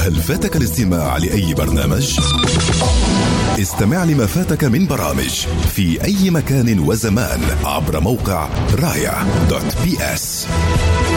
هل فاتك الاستماع لأي برنامج؟ استمع لما فاتك من برامج في أي مكان وزمان عبر موقع رايا.bs.